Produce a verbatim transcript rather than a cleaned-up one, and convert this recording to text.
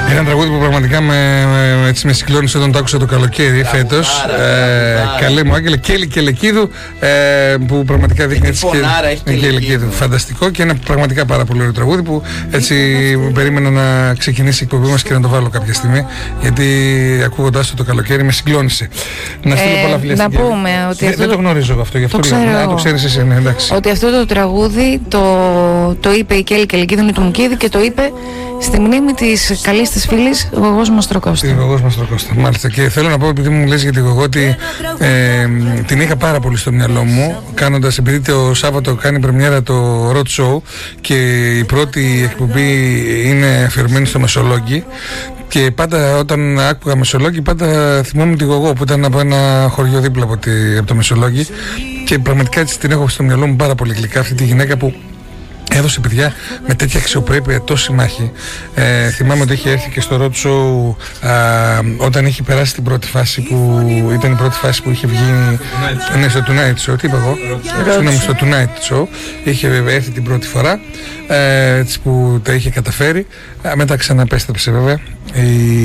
Ένα τραγούδι που πραγματικά με, με, έτσι με συγκλώνησε όταν το άκουσα το καλοκαίρι φέτος. Ε, καλέ μου Άγγελε, Κέλη Κελεκίδου, ε, που πραγματικά δείχνει έτσι και Κελεκίδου. Φανταστικό και ένα πραγματικά πάρα πολύ ωραίο τραγούδι που έτσι περίμενα να ξεκινήσει η εκπομπή μας και να το βάλω κάποια στιγμή, γιατί ακούγοντάς το το καλοκαίρι με συγκλώνησε. Να στείλω πολλά φιλιά στην Κέλη. Να πούμε ότι δεν, δεν το γνωρίζω αυτό, γι' αυτό το λέω. Α, το ξέρεις εσύ, ναι, εντάξει. Ότι αυτό το τραγούδι το, το είπε η Κέλη Κελεκίδου, είναι του Μουκίδη, και το είπε στη μνήμη της καλής της φίλης Γογός Μαστροκώστα. Τη Γογός Μαστροκώστα, μάλιστα. Και θέλω να πω, επειδή μου λες για τη Γογό, ότι ε, την είχα πάρα πολύ στο μυαλό μου, κάνοντας, επειδή το Σάββατο κάνει πρεμιέρα το Road Show και η πρώτη εκπομπή είναι αφιερωμένη στο Μεσολόγγι. Και πάντα όταν άκουγα Μεσολόγγι, πάντα θυμόμουν τη Γογό που ήταν από ένα χωριό δίπλα από, τη, από το Μεσολόγγι. Και πραγματικά έτσι την έχω στο μυαλό μου πάρα πολύ γλυκά, αυτή τη γυναίκα που έδωσε παιδιά με τέτοια αξιοπρέπεια τόση μάχη. Ε, θυμάμαι ότι είχε έρθει και στο Road Show α, όταν είχε περάσει την πρώτη φάση που ήταν η πρώτη φάση που είχε βγει. Ναι, στο Tonight Show, τι είπα εγώ. Στο Tonight Show είχε έρθει την πρώτη φορά, ε, έτσι που τα είχε καταφέρει. Ε, μετά ξαναπέστρεψε βέβαια. Η